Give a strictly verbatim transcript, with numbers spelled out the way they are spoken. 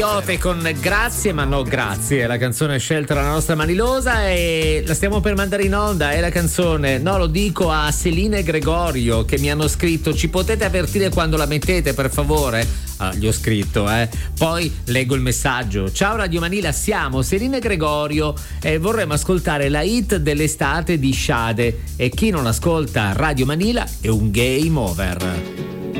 Iote con Grazie ma no grazie, la canzone scelta dalla nostra Manilosa e la stiamo per mandare in onda. È la canzone, no, lo dico a Selina e Gregorio che mi hanno scritto: ci potete avvertire quando la mettete per favore? Ah, gli ho scritto, eh. Poi leggo il messaggio. Ciao Radio Manila, siamo Selina e Gregorio e vorremmo ascoltare la hit dell'estate di Sade, e chi non ascolta Radio Manila è un game over.